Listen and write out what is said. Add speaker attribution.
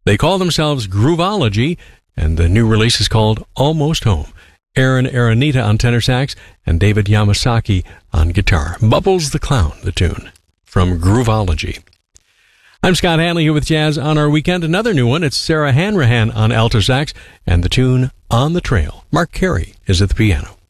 Speaker 1: They call themselves Groovology, and the new release is called Almost Home. Aaron Aranita on tenor sax and David Yamasaki on guitar. Bubbles the Clown, the tune from Groovology. I'm Scott Hanley here with Jazz on Our Weekend. Another new one, it's Sarah Hanrahan on alto sax and the tune On the Trail. Mark Carey is at the piano.